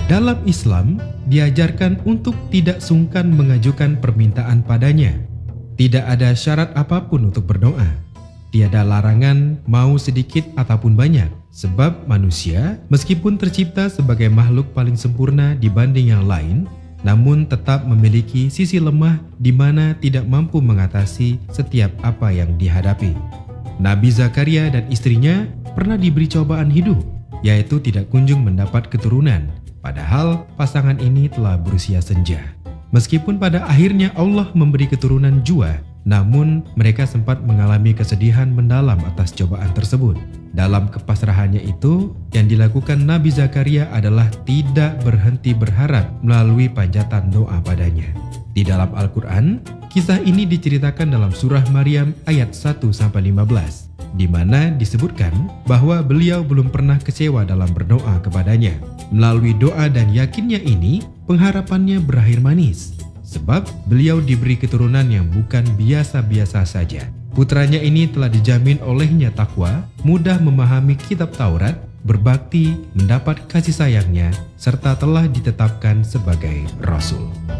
Dalam Islam, diajarkan untuk tidak sungkan mengajukan permintaan padanya. Tidak ada syarat apapun untuk berdoa. Tiada larangan mau sedikit ataupun banyak, sebab manusia meskipun tercipta sebagai makhluk paling sempurna dibanding yang lain, namun tetap memiliki sisi lemah di mana tidak mampu mengatasi setiap apa yang dihadapi. Nabi Zakaria dan istrinya pernah diberi cobaan hidup, yaitu tidak kunjung mendapat keturunan, padahal pasangan ini telah berusia senja. Meskipun pada akhirnya Allah memberi keturunan jua, namun mereka sempat mengalami kesedihan mendalam atas cobaan tersebut. Dalam kepasrahannya itu, yang dilakukan Nabi Zakaria adalah tidak berhenti berharap melalui panjatan doa padanya. Di dalam Al-Quran, kisah ini diceritakan dalam surah Maryam ayat 1-15, di mana disebutkan bahwa beliau belum pernah kecewa dalam berdoa kepadanya. Melalui doa dan yakinnya ini, pengharapannya berakhir manis, sebab beliau diberi keturunan yang bukan biasa-biasa saja. Putranya ini telah dijamin olehnya takwa, mudah memahami kitab Taurat, berbakti, mendapat kasih sayangnya, serta telah ditetapkan sebagai Rasul.